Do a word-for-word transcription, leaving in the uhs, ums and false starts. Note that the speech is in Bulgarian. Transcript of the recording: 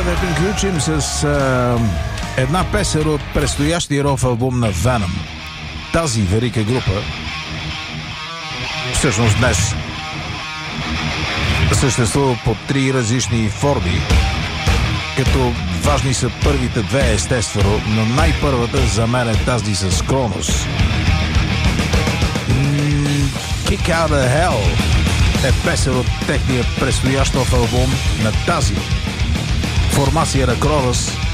да приключим с а, една песен от предстоящия нов албум на Venom. Тази велика група всъщност днес съществува по три различни форми, като важни са първите две, естествено, но най-първата за мен е тази с Кронос. Kick Out of Hell е песен от техния предстоящ нов албум на тази формация на Кронос.